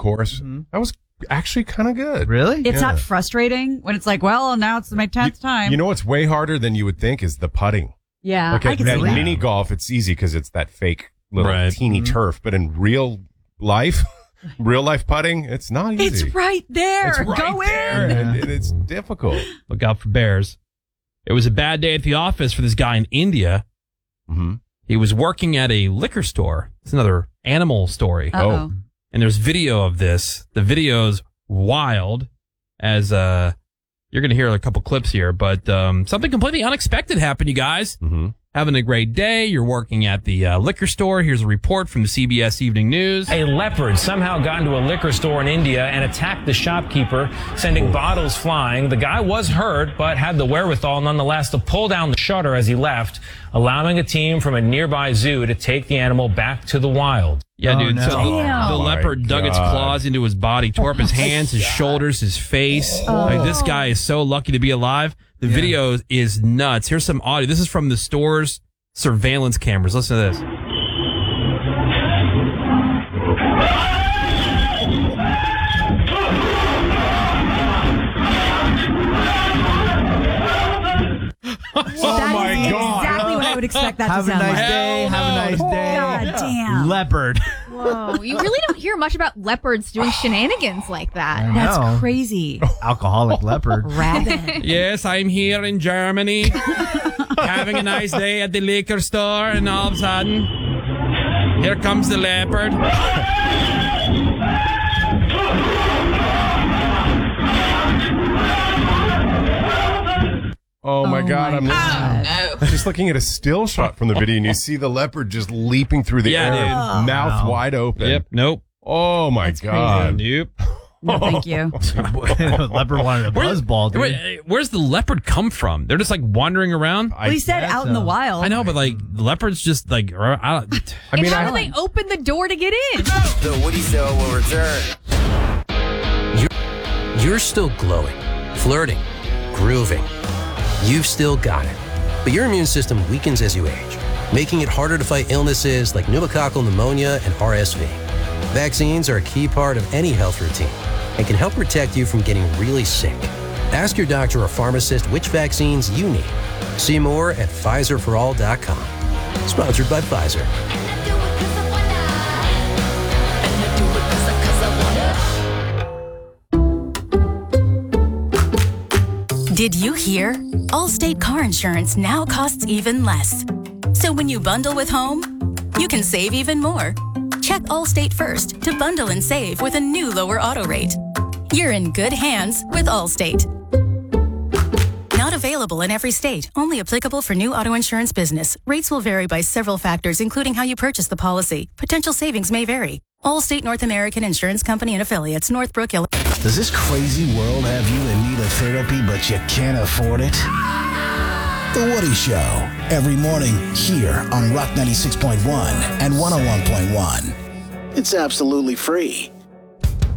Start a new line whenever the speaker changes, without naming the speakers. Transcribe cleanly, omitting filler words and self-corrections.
course. That was actually kind of good.
Really?
It's not frustrating when it's like, well, now it's my 10th time.
You know what's way harder than you would think is the putting.
Yeah,
Okay,
I can
at
see that.
mini golf, it's easy because it's that fake little teeny turf. But in real life putting, it's not easy.
It's right there.
It's right
Go
there,
in.
and it's difficult.
Look out for bears. It was a bad day at the office for this guy in India.
Mm-hmm.
He was working at a liquor store. It's another animal story.
Uh-oh.
And there's video of this. The video's wild, as you're going to hear a couple clips here, but something completely unexpected happened, you guys.
Mm-hmm.
Having a great day. You're working at the liquor store. Here's a report from the CBS Evening News.
A leopard somehow got into a liquor store in India and attacked the shopkeeper, sending bottles flying. The guy was hurt, but had the wherewithal nonetheless to pull down the shutter as he left, allowing a team from a nearby zoo to take the animal back to the wild.
Yeah, dude.
no.
So the leopard dug its claws into his body, tore up his hands, his shoulders, his face. Like, this guy is so lucky to be alive. The video is nuts. Here's some audio. This is from the store's surveillance cameras. Listen to this.
That is exactly what I would expect that
Have
to
a
sound
nice
like.
day. Have a nice day.
God damn.
Leopard.
Whoa, you really don't hear much about leopards doing shenanigans like that.
That's
No.
crazy.
Alcoholic leopard.
Rabbit.
Yes, I'm here in Germany, having a nice day at the liquor store, and all of a sudden, here comes the leopard.
Oh my God! I'm
God.
just looking at a still shot from the video, and you see the leopard just leaping through the air,
dude.
mouth wide open.
Yep. Nope.
Oh my God!
Nope.
No, thank you.
Leopard wanted a buzzball, dude.
Where's the leopard come from? They're just like wandering around.
Well, he said out in the wild.
I know, but like the leopards just like.
How do they open the door to get in?
The Woody Show will return. You're still glowing, flirting, grooving. You've still got it. But your immune system weakens as you age, making it harder to fight illnesses like pneumococcal pneumonia and RSV. Vaccines are a key part of any health routine and can help protect you from getting really sick. Ask your doctor or pharmacist which vaccines you need. See more at PfizerForAll.com. Sponsored by Pfizer.
Did you hear? Allstate car insurance now costs even less. So when you bundle with home, you can save even more. Check Allstate first to bundle and save with a new lower auto rate. You're in good hands with Allstate. Not available in every state. Only applicable for new auto insurance business. Rates will vary by several factors, including how you purchase the policy. Potential savings may vary. Allstate North American Insurance Company and affiliates, Northbrook, Illinois.
Does this crazy world have you in need of therapy, but you can't afford it? The Woody Show, every morning here on Rock 96.1 and 101.1. It's absolutely free.